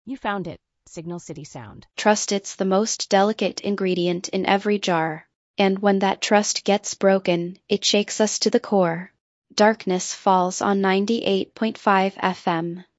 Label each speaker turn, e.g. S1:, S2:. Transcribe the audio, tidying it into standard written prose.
S1: You found it, Signal City Sound.
S2: Trust it's the most delicate ingredient in every jar. And when that trust gets broken, it shakes us to the core. Darkness falls on 98.5 FM.